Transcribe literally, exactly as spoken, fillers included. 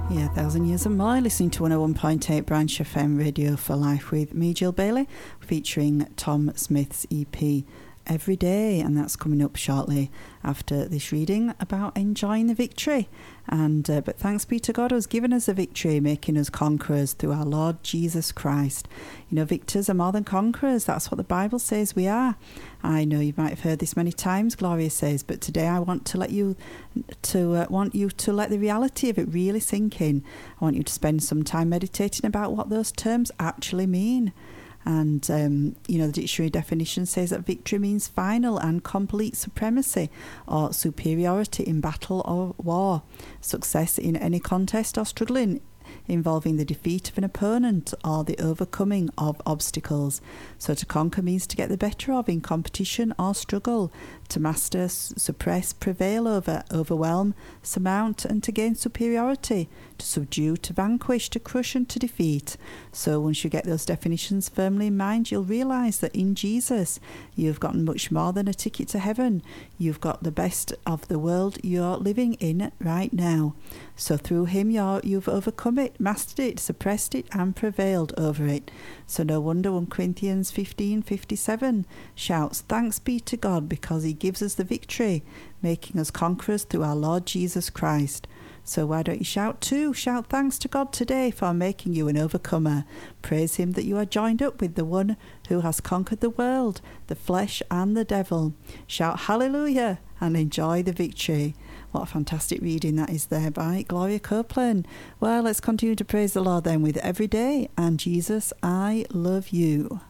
Yeah, a thousand years and more. Listening to one oh one point eight Branch F M Radio for Life with me, Jill Bailey, featuring Tom Smith's E P Every Day, and that's coming up shortly after this reading about enjoying the victory. And uh, but thanks be to God who's given us a victory, making us conquerors through our Lord Jesus Christ. You know, victors are more than conquerors. That's what the Bible says we are. I know you might have heard this many times, Gloria says, but today I want to let you to uh, want you to let the reality of it really sink in. I want you to spend some time meditating about what those terms actually mean. And, um, you know, the dictionary definition says that victory means final and complete supremacy or superiority in battle or war, success in any contest or struggling involving the defeat of an opponent or the overcoming of obstacles. So to conquer means to get the better of in competition or struggle, to master, suppress, prevail over, overwhelm, surmount, and to gain superiority, to subdue, to vanquish, to crush, and to defeat. So once you get those definitions firmly in mind, you'll realise that in Jesus you've gotten much more than a ticket to heaven. You've got the best of the world you're living in right now. So through him you're, you've overcome it, mastered it, suppressed it, and prevailed over it. So no wonder First Corinthians fifteen fifty-seven shouts, "Thanks be to God, because he gives us the victory, making us conquerors through our Lord Jesus Christ." So why don't you shout too? Shout thanks to God today for making you an overcomer. Praise him that you are joined up with the one who has conquered the world, the flesh and the devil. Shout hallelujah and enjoy the victory. What a fantastic reading that is there by Gloria Copeland. Well, let's continue to praise the Lord then with Every Day and Jesus, I Love You.